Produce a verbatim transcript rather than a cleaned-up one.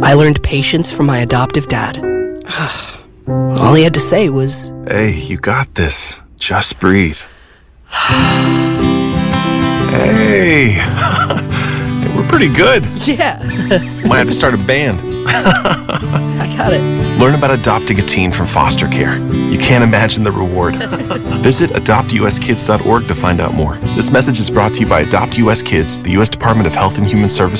I learned patience from my adoptive dad. All he had to say was, "Hey, you got this. Just breathe." Hey, we're pretty good. yeah, Might have to start a band. I got it. Learn about adopting a teen from foster care. You can't imagine the reward. Visit adopt u s kids dot org to find out more. This message is brought to you by Adopt U S Kids, the U S Department of Health and Human Services.